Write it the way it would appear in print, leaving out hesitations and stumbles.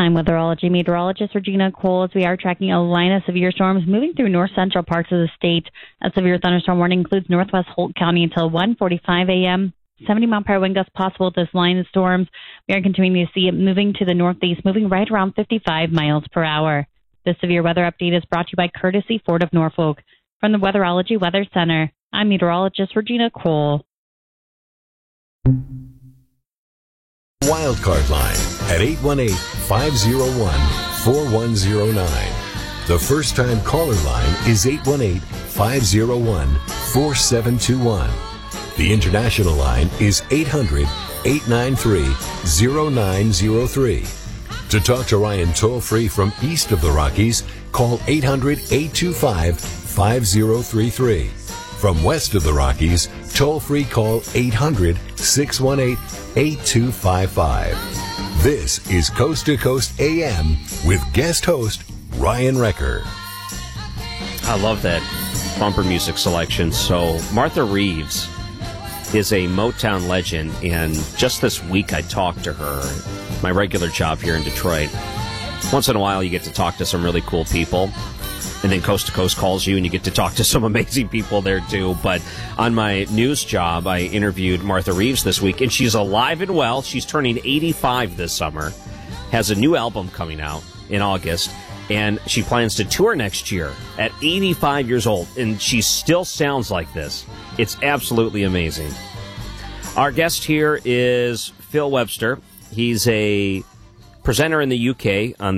I'm weatherology meteorologist Regina Cole. As we are tracking a line of severe storms moving through north central parts of the state. A severe thunderstorm warning includes northwest Holt County until 1:45 a.m. 70-mile-per-hour wind gusts possible with this line of storms. We are continuing to see it moving to the northeast, moving right around 55 miles per hour. This severe weather update is brought to you by Courtesy Ford of Norfolk. From the Weatherology Weather Center, I'm meteorologist Regina Cole. Wildcard line at 818-501-4109. The first-time caller line is 818-501-4721. The international line is 800-893-0903. To talk to Ryan toll-free from east of the Rockies, call 800-825-5033. From west of the Rockies, toll-free call 800-618-8255. This is Coast to Coast AM with guest host Ryan Wrecker. I love that bumper music selection. So Martha Reeves is a Motown legend, and just this week I talked to her, my regular job here in Detroit. Once in a while you get to talk to some really cool people, and then Coast to Coast calls you and you get to talk to some amazing people there too. But on my news job, I interviewed Martha Reeves this week, and she's alive and well. She's turning 85 this summer, has a new album coming out in August, and she plans to tour next year at 85 years old, and she still sounds like this. It's absolutely amazing. Our guest here is Phil Webster. He's a presenter in the UK on